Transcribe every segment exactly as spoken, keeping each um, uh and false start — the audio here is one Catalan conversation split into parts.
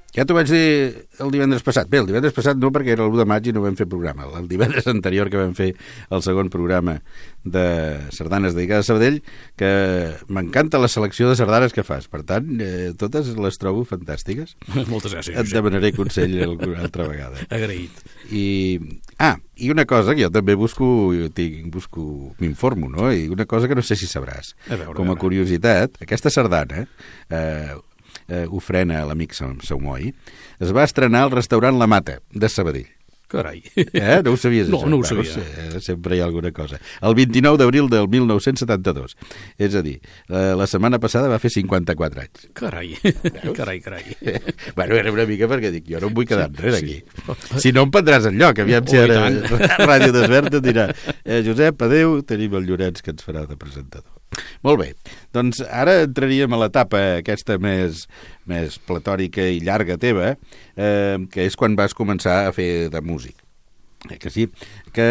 Ja t'ho vaig dir el divendres passat. Bé, el divendres passat no, perquè era l'u de maig i no vam fer programa. El divendres anterior que vam fer el segon programa de sardanes dedicades a Sabadell, que m'encanta la selecció de sardanes que fas. Per tant, eh, totes les trobo fantàstiques. Moltes gràcies. Et demanaré consell alguna altra vegada. Agraït. I, ah, i una cosa que jo també busco, tinc, busco m'informo, no? I una cosa que no sé si sabràs. A veure, Com a a veure. curiositat, aquesta sardana... Eh, eh, ofrena a l'amic Saumoi, es va estrenar al restaurant La Mata, de Sabadell. Carai. Eh? No ho sabies, no, això? No, no ho Bueno, sabia. sé, sempre hi ha alguna cosa. El vint-i-nou d'abril del mil nou-cents setanta-dos. És a dir, eh, la setmana passada va fer cinquanta-quatre anys. Carai. Carai, carai. Bueno, era una mica perquè dic, jo no em vull quedar enrere Sí. aquí. Si no em prendràs enlloc, aviam si Oh, i ara tant. Ràdio Desvern et dirà eh, Josep, adéu, tenim el Llorenç que ens farà de presentador. Molt bé, doncs ara entraríem a l'etapa aquesta més, més platòrica i llarga teva, eh, que és quan vas començar a fer de músic. Eh, que sí, que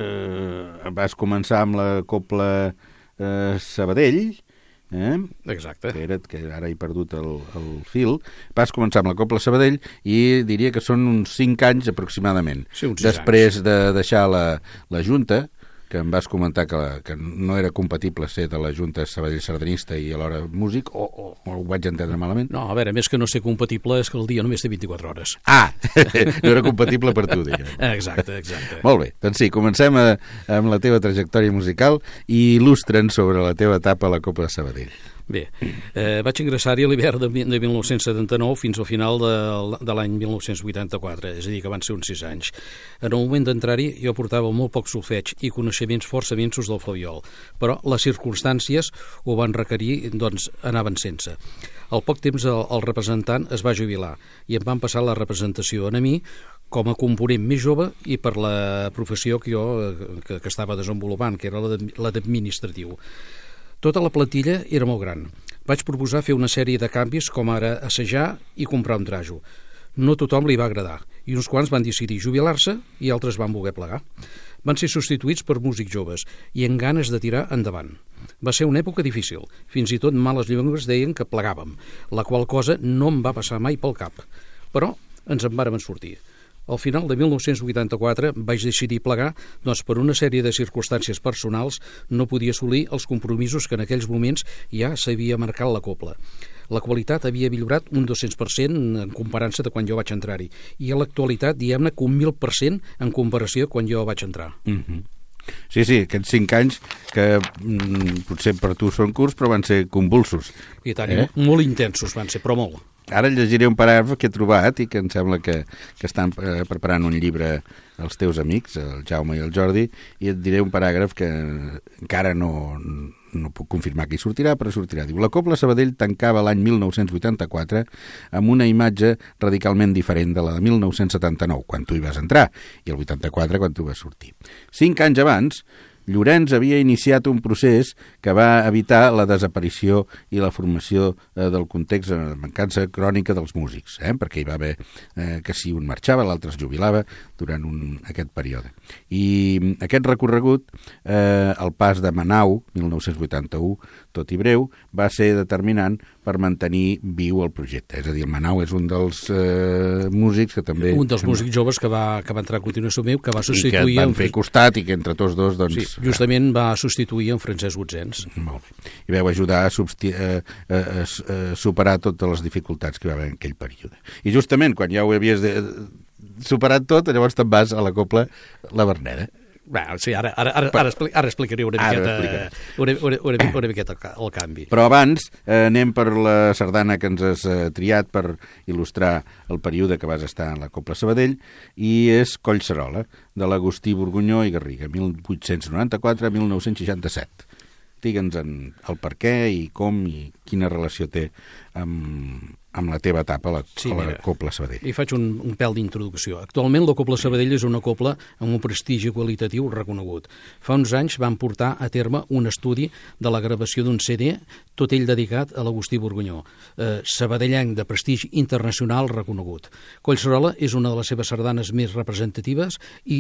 eh, vas començar amb la Cobla eh, Sabadell, eh? Exacte. Que, era, que ara he perdut el, el fil. Vas començar amb la Cobla Sabadell i diria que són uns cinc anys aproximadament. Sí, uns sis Després de deixar la, la Junta, que em vas comentar que, la, que no era compatible ser de la Junta Sabadell sardanista i alhora músic, o, o, o ho vaig entendre malament? No, a veure, més que no ser compatible és que el dia només té vint-i-quatre hores. Ah, no era compatible per tu, diguem. Exacte, exacte. Molt bé, doncs sí, comencem a, amb la teva trajectòria musical i il·lustra'ns sobre la teva etapa a la Cobla Sabadell. Bé, eh, vaig ingressar-hi a l'hivern de, de mil nou-cents setanta-nou fins al final de, de l'any mil nou-cents vuitanta-quatre, és a dir, que van ser uns sis anys. En el moment d'entrar-hi jo portava molt poc solfeig i coneixements força minsos del flabiol, però les circumstàncies ho van requerir, doncs anaven sense. Al poc temps el, el representant es va jubilar i em van passar la representació a mi com a component més jove i per la professió que jo que, que estava desenvolupant, que era la d'administratiu. Tota la plantilla era molt gran. Vaig proposar fer una sèrie de canvis com ara assajar i comprar un trajo. No tothom li va agradar i uns quants van decidir jubilar-se i altres van voler plegar. Van ser substituïts per músics joves i amb ganes de tirar endavant. Va ser una època difícil. Fins i tot males llengües deien que plegàvem, la qual cosa no em va passar mai pel cap. Però ens en vàrem sortir. Al final de mil nou-cents vuitanta-quatre vaig decidir plegar, doncs per una sèrie de circumstàncies personals no podia assolir els compromisos que en aquells moments ja s'havia marcat la Cobla. La qualitat havia millorat un dos-cents per cent en comparança de quan jo vaig entrar-hi i a l'actualitat, diguem-ne, que un mil per cent en comparació quan jo vaig entrar. Mm-hmm. Sí, sí, aquests cinc anys que mm, potser per tu són curts però van ser convulsos. I tant, eh? molt intensos van ser, però molt. Ara llegiré un paràgraf que he trobat i que em sembla que, que estan eh, preparant un llibre els teus amics, el Jaume i el Jordi, i et diré un paràgraf que encara no, no puc confirmar que hi sortirà, però sortirà. Diu, la Cobla Sabadell tancava l'any mil nou-cents vuitanta-quatre amb una imatge radicalment diferent de la de mil nou-cents setanta-nou, quan tu hi vas entrar, i el vuitanta-quatre, quan tu vas sortir. Cinc anys abans, Llorenç havia iniciat un procés que va evitar la desaparició i la formació eh, del context de mancança crònica dels músics, eh? Perquè hi va haver eh, que si un marxava, l'altre es jubilava durant un, aquest període. I aquest recorregut, eh, el pas de Manau, mil nou-cents vuitanta-u, tot i breu, va ser determinant per mantenir viu el projecte. És a dir, el Manau és un dels eh, músics que també... Un dels músics joves que va, que va entrar a continuació meu, que va substituir... I que van fer costat i que entre tots dos, doncs... Sí, justament va substituir en Francesc Botzens. Molt bé. I vau ajudar a, substi- a, a, a, a superar totes les dificultats que hi va haver en aquell període. I justament quan ja ho havies de, superat tot, llavors te'n vas a la Cobla La Verneda. Bé, sí, ara, ara, ara, ara, expli- ara explicaré una Ara miqueta, una, una, una, una miqueta el, ca- el canvi. Però abans eh, anem per la sardana que ens has eh, triat per il·lustrar el període que vas estar en la Cobla Sabadell, i és Collserola, de l'Agustí Borgunyó i Garriga, mil vuit-cents noranta-quatre a mil nou-cents seixanta-set. Digue'ns el per què i com i quina relació té amb, amb la teva etapa a la, Sí, a la mira, Cobla Sabadell. I faig un, un pèl d'introducció. Actualment la Cobla Sabadell és una cobla amb un prestigi qualitatiu reconegut. Fa uns anys van portar a terme un estudi de la gravació d'un C D, tot ell dedicat a l'Agustí Borgunyó, eh, sabadellenc de prestigi internacional reconegut. Collserola és una de les seves sardanes més representatives i